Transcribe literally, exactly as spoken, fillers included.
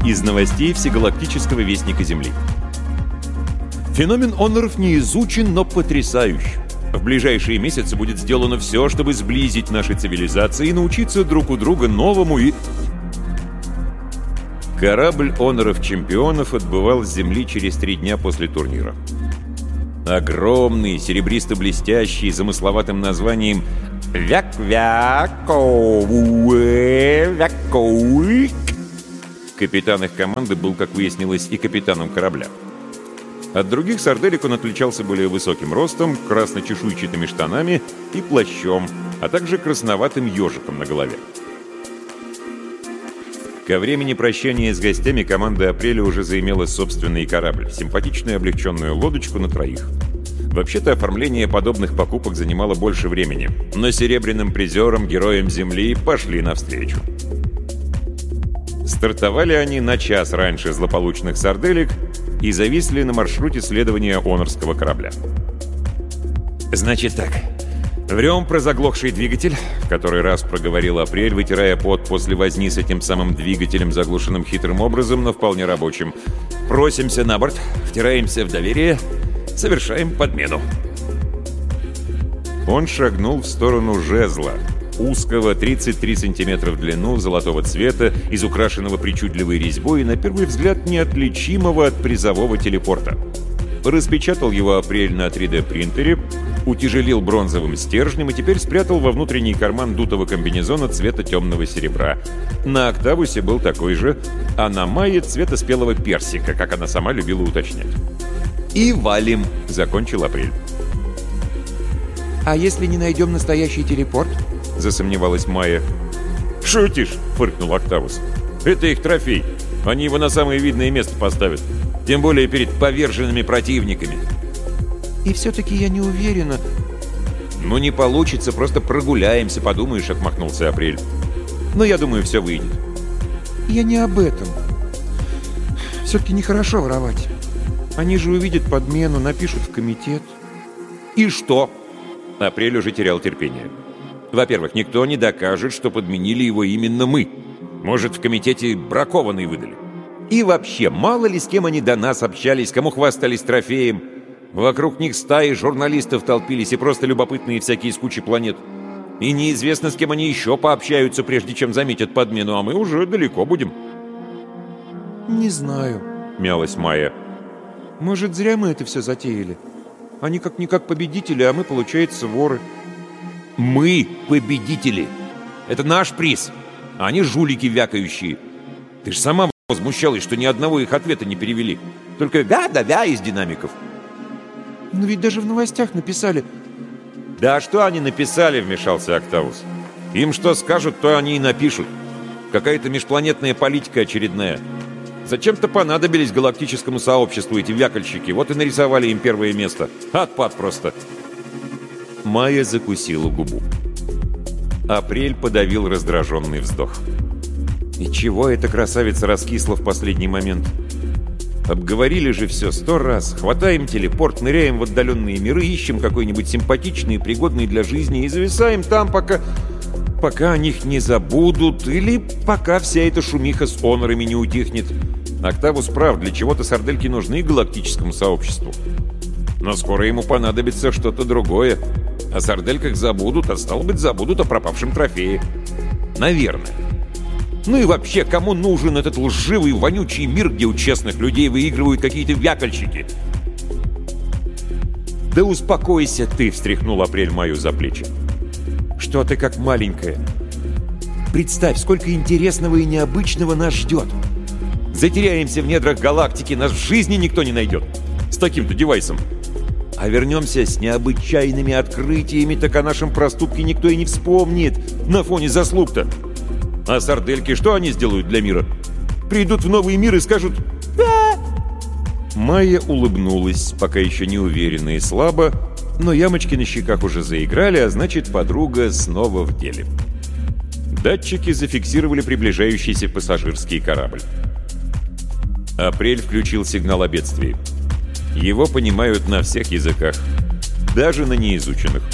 Из новостей Всегалактического вестника Земли. Феномен Оноров не изучен, но потрясающий. В ближайшие месяцы будет сделано все, чтобы сблизить наши цивилизации и научиться друг у друга новому и... Корабль Оноров-чемпионов отбывал с Земли через три дня после турнира. Огромный, серебристо-блестящий, замысловатым названием «Вяк-вяк-оу-э-вяк-оуик». Капитан их команды был, как выяснилось, и капитаном корабля. От других сарделек он отличался более высоким ростом, красно-чешуйчатыми штанами и плащом, а также красноватым ежиком на голове. Ко времени прощания с гостями команда «Апреля» уже заимела собственный корабль, симпатичную облегченную лодочку на троих. Вообще-то оформление подобных покупок занимало больше времени, но серебряным призерам, героям Земли, пошли навстречу. Стартовали они на час раньше злополучных сарделек и зависли на маршруте следования Онорского корабля. «Значит так, врем про заглохший двигатель», — в который раз проговорил Апрель, вытирая пот после возни с этим самым двигателем, заглушенным хитрым образом, но вполне рабочим. «Просимся на борт, втираемся в доверие, совершаем подмену». Он шагнул в сторону жезла, узкого, тридцать три сантиметра в длину, золотого цвета, из украшенного причудливой резьбой и, на первый взгляд, неотличимого от призового телепорта. Распечатал его Апрель на три дэ принтере, утяжелил бронзовым стержнем и теперь спрятал во внутренний карман дутого комбинезона цвета темного серебра. На Октавусе был такой же, а на Майе цвета спелого персика, как она сама любила уточнять. «И валим», — закончил Апрель. «А если не найдем настоящий телепорт?» — засомневалась Майя. «Шутишь?» — фыркнул Октавус. «Это их трофей. Они его на самое видное место поставят. Тем более перед поверженными противниками». «И все-таки я не уверена». «Ну, не получится, просто прогуляемся, подумаешь», — отмахнулся Апрель. «Но я думаю, все выйдет». «Я не об этом. Все-таки нехорошо воровать. Они же увидят подмену, напишут в комитет». «И что?» Апрель уже терял терпение. «Во-первых, никто не докажет, что подменили его именно мы. Может, в комитете бракованный выдали. И вообще, мало ли с кем они до нас общались, кому хвастались трофеем. Вокруг них стаи журналистов толпились и просто любопытные всякие с кучи планет. И неизвестно, с кем они еще пообщаются, прежде чем заметят подмену, а мы уже далеко будем». «Не знаю», — мялась Майя. «Может, зря мы это все затеяли? Они как-никак победители, а мы, получается, воры». «Мы победители. Это наш приз. А они жулики вякающие. Ты ж сама возмущалась, что ни одного их ответа не перевели. Только «да-да-да» из динамиков». «Но ведь даже в новостях написали...» «Да что они написали?» — вмешался Октавус. «Им что скажут, то они и напишут. Какая-то межпланетная политика очередная. Зачем-то понадобились галактическому сообществу эти вякальщики. Вот и нарисовали им первое место. Отпад просто». Майя закусила губу. Апрель подавил раздраженный вздох. И чего эта красавица раскисла в последний момент? Обговорили же все сто раз. Хватаем телепорт, ныряем в отдаленные миры, ищем какой-нибудь симпатичный, пригодный для жизни и зависаем там, пока... пока о них не забудут, или пока вся эта шумиха с онорами не утихнет. Октавус прав, для чего-то сардельки нужны галактическому сообществу. Но скоро ему понадобится что-то другое. О сардельках забудут, а стало быть, забудут о пропавшем трофее. Наверное. Ну и вообще, кому нужен этот лживый, вонючий мир, где у честных людей выигрывают какие-то вякальщики? «Да успокойся ты!» — встряхнул Апрель Майю за плечи. «Что ты как маленькая? Представь, сколько интересного и необычного нас ждет. Затеряемся в недрах галактики, нас в жизни никто не найдет. С таким-то девайсом. А вернемся с необычайными открытиями, так о нашем проступке никто и не вспомнит на фоне заслуг-то. А сардельки что они сделают для мира? Придут в новый мир и скажут «да». Майя улыбнулась, пока еще не уверенно и слабо, но ямочки на щеках уже заиграли, а значит, подруга снова в деле. Датчики зафиксировали приближающийся пассажирский корабль. Апрель включил сигнал о бедствии. Его понимают на всех языках, даже на неизученных.